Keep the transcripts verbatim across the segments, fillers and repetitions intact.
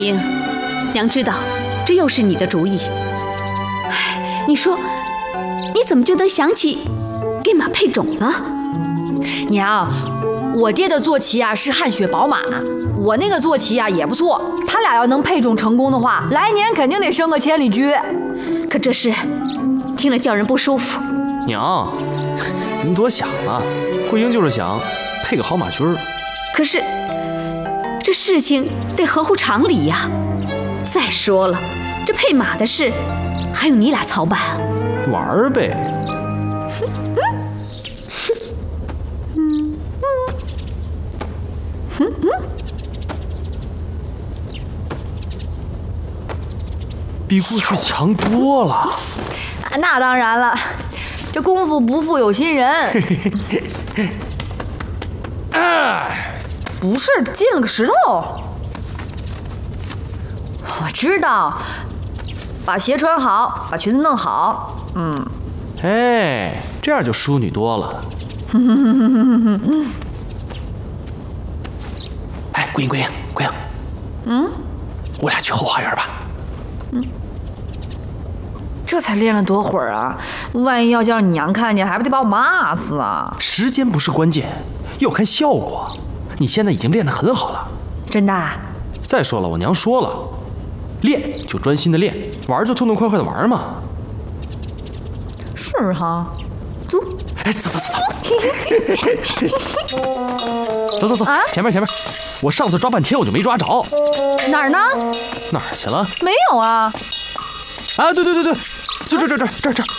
英，娘知道，这又是你的主意。哎，你说，你怎么就能想起给马配种呢？ 娘，我爹的坐骑啊是汗血宝马，我那个坐骑啊也不错。他俩要能配种成功的话，来年肯定得生个千里驹。 可这事听了叫人不舒服。 娘，您多想了，桂英就是想配个好马驹儿。 可是这事情得合乎常理呀。再说了，这配马的事还用你俩操办啊？ 玩儿呗。比过去强多了。 那当然了，这功夫不负有心人。不是进了个石头，我知道，把鞋穿好，把裙子弄好，嗯， 哎，这样就淑女多了。哎，桂英，桂英，桂英， 嗯， 我俩去后花园吧。 嗯，这才练了多会儿啊！万一要叫你娘看见，还不得把我骂死啊！ 时间不是关键，要看效果。你现在已经练得很好了。 真的？ 再说了，我娘说了，练就专心的练，玩就痛痛快快的玩嘛。 是哈。走。 哎，走走走走。走走走，啊，前面前面。我上次抓半天我就没抓着。 哪儿呢？ 哪儿去了？ 没有啊。 啊，对对对对，就这这这这这。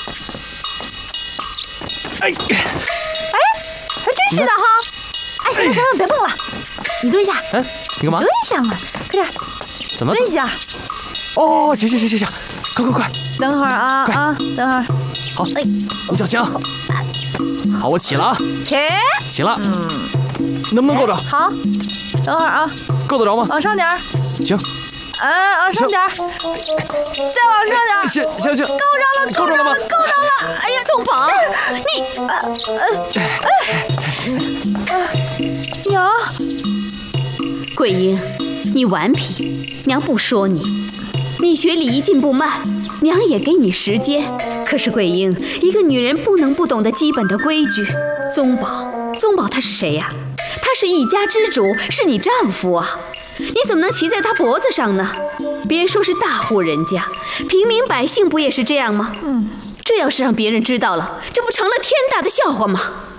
哎。 哎，还真是的哈。哎，行了行了，别蹦了，你蹲下。 哎，你干嘛？ 蹲下嘛，快点。 怎么？ 蹲下。 哦，行行行行行，快快快。 等会儿啊啊，等会儿。 好，哎，你小心啊。好，我起了啊。 起。 起了。嗯。能不能够着？ 好。等会儿啊。 够得着吗？ 往上点儿。 行。 哎，往上点儿。再往上点儿。 行行行。 够着了， 够着了吗？ 够着了。哎呀， 宗宝， 你。娘。 桂英，你顽皮，娘不说你。你学礼仪进步慢，娘也给你时间。可是桂英，一个女人不能不懂得基本的规矩。宗宝，宗宝他是谁呀？他是一家之主，是你丈夫啊！你怎么能骑在他脖子上呢？别说是大户人家，平民百姓不也是这样吗？嗯，这要是让别人知道了，这不成了天大的笑话吗？